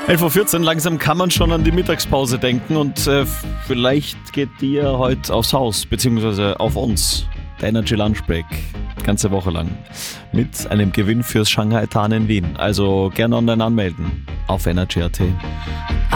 11:14 Uhr, langsam kann man schon an die Mittagspause denken und vielleicht geht die ja heute aufs Haus, beziehungsweise auf uns. Der Energy Lunch Break, ganze Woche lang. Mit einem Gewinn fürs Shanghai Tan in Wien. Also gerne online anmelden auf energy.at.